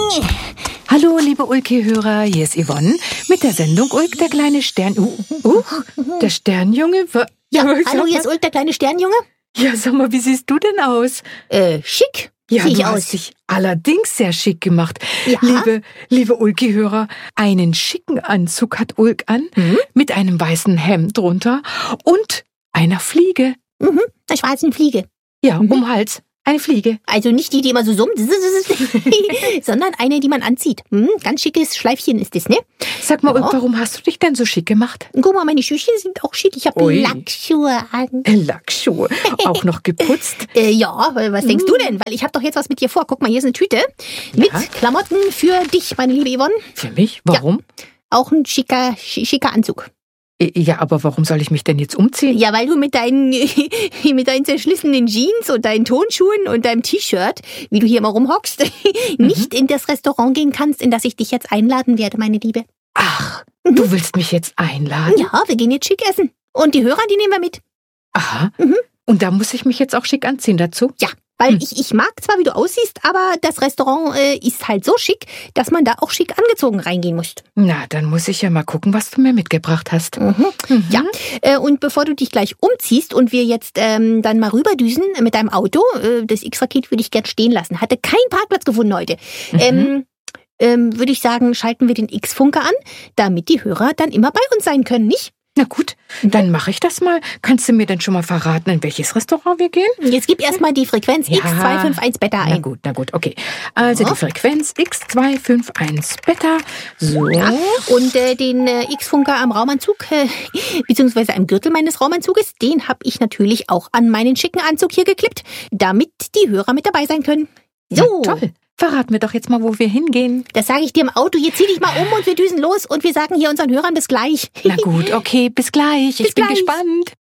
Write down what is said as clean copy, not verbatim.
Hallo, liebe Ulki-Hörer, hier ist Yvonne mit der Sendung Ulk, der kleine Stern... der Sternjunge? Ja, hallo, hier ist Ulk, der kleine Sternjunge. Ja, sag mal, wie siehst du denn aus? Schick. Ja, Sieh ich du aus. hast dich allerdings sehr schick gemacht. Ja. Liebe Ulki-Hörer, einen schicken Anzug hat Ulk an, mit einem weißen Hemd drunter und einer Fliege. Ich war jetzt eine Fliege. Ja, um Hals. Eine Fliege. Also nicht die immer so summt, sondern eine, die man anzieht. Ganz schickes Schleifchen ist das, ne? Sag mal, Ja. Ulk, warum hast du dich denn so schick gemacht? Guck mal, meine Schüchchen sind auch schick. Ich habe Ui. Lackschuhe an. Lackschuhe. Auch noch geputzt. Ja, was denkst du denn? Weil ich habe doch jetzt was mit dir vor. Guck mal, hier ist eine Tüte mit Klamotten für dich, meine liebe Yvonne. Für mich? Warum? Auch ein schicker Anzug. Ja, aber warum soll ich mich denn jetzt umziehen? Ja, weil du mit deinen zerschlissenen Jeans und deinen Tonschuhen und deinem T-Shirt, wie du hier immer rumhockst, nicht in das Restaurant gehen kannst, in das ich dich jetzt einladen werde, meine Liebe. Ach, du willst mich jetzt einladen? Ja, wir gehen jetzt schick essen. Und die Hörer, die nehmen wir mit. Aha. Und da muss ich mich jetzt auch schick anziehen dazu? Ja, weil ich mag zwar, wie du aussiehst, aber das Restaurant ist halt so schick, dass man da auch schick angezogen reingehen muss. Na, dann muss ich ja mal gucken, was du mir mitgebracht hast. Ja, und bevor du dich gleich umziehst und wir jetzt dann mal rüberdüsen mit deinem Auto, das X-Raket würde ich gern stehen lassen. Hatte keinen Parkplatz gefunden heute. Würde ich sagen, schalten wir den X-Funker an, damit die Hörer dann immer bei uns sein können, nicht? Na gut, dann mache ich das mal. Kannst du mir denn schon mal verraten, in welches Restaurant wir gehen? Jetzt gib erstmal die Frequenz X251 Beta ein. Na gut, okay. Also die Frequenz X251 Beta. So. Ja, und den X-Funker am Raumanzug, beziehungsweise am Gürtel meines Raumanzuges, den habe ich natürlich auch an meinen schicken Anzug hier geklippt, damit die Hörer mit dabei sein können. So. Na, toll. Verrat mir doch jetzt mal, wo wir hingehen. Das sage ich dir im Auto. Jetzt zieh dich mal um und wir düsen los und wir sagen hier unseren Hörern bis gleich. Na gut, okay, bis gleich. Ich bin gleich. gespannt.